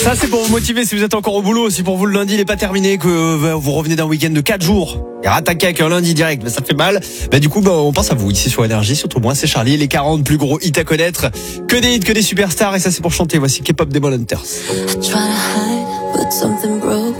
Ça c'est pour vous motiver si vous êtes encore au boulot. Si pour vous le lundi n'est pas terminé, que vous revenez d'un week-end de 4 jours et rattaquer avec un lundi direct, ça fait mal. Du coup on pense à vous ici sur Énergie. Surtout moi, c'est Charlie. Les 40 plus gros hits à connaître. Que des hits, que des superstars. Et ça c'est pour chanter. Voici K-pop Demon Hunters. I try to hide, but something broke